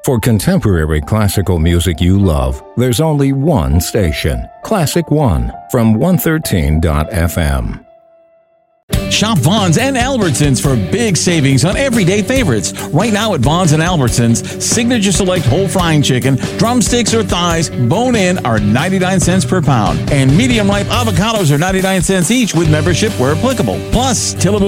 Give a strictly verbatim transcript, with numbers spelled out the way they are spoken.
For contemporary classical music you love, there's only one station. Classic One from one thirteen dot f m. Shop Vaughn's and Albertsons for big savings on everyday favorites. Right now at Vaughn's and Albertsons, Signature Select whole frying chicken, drumsticks or thighs, bone-in are ninety-nine cents per pound. And medium-ripe avocados are ninety-nine cents each with membership where applicable. Plus, Tillamook